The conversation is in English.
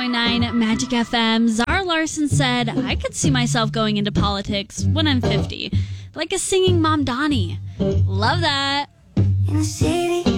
101.9 Magic FM. Zara Larson said, I could see myself going into politics when I'm 50. Like a singing Mom Donnie. Love that. In the city